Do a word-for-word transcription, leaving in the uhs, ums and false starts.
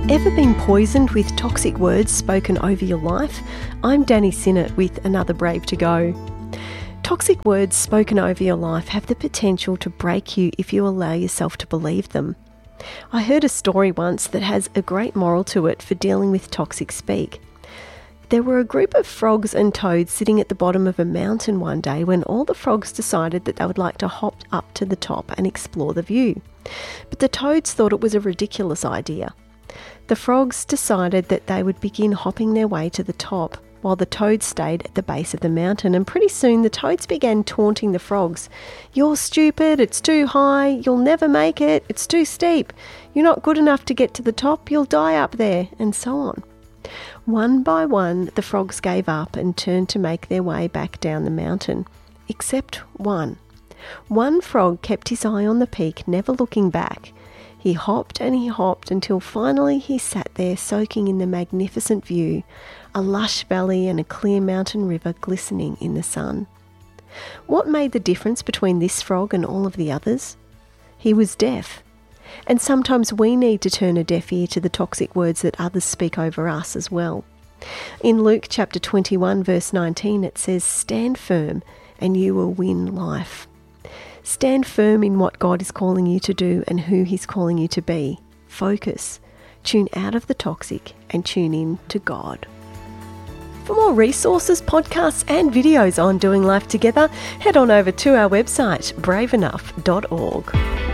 Ever been poisoned with toxic words spoken over your life? I'm Danny Sinnott with another Brave to Go. Toxic words spoken over your life have the potential to break you if you allow yourself to believe them. I heard a story once that has a great moral to it for dealing with toxic speak. There were a group of frogs and toads sitting at the bottom of a mountain one day when all the frogs decided that they would like to hop up to the top and explore the view. But the toads thought it was a ridiculous idea. The frogs decided that they would begin hopping their way to the top, while the toads stayed at the base of the mountain, and pretty soon the toads began taunting the frogs. "You're stupid, it's too high, you'll never make it, it's too steep, you're not good enough to get to the top, you'll die up there," and so on. One by one, the frogs gave up and turned to make their way back down the mountain, except one. One frog kept his eye on the peak, never looking back. He hopped and he hopped until finally he sat there soaking in the magnificent view, a lush valley and a clear mountain river glistening in the sun. What made the difference between this frog and all of the others? He was deaf. And sometimes we need to turn a deaf ear to the toxic words that others speak over us as well. In Luke chapter twenty-one verse nineteen it says, "Stand firm and you will win life." Stand firm in what God is calling you to do and who He's calling you to be. Focus. Tune out of the toxic and tune in to God. For more resources, podcasts and videos on doing life together, head on over to our website brave enough dot org.